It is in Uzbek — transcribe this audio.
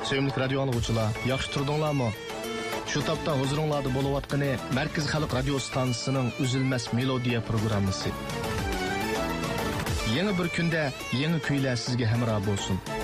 Sevimli radio anlıqçılar, yaxşı turdinglarmı? Şu tapda huzuringlarda bo'layotgani Markaz Xalq radio stansiyasining uzilmas melodiya programmasi. Yangi bir kunda yangi kuylar sizga hamroh bo'lsin.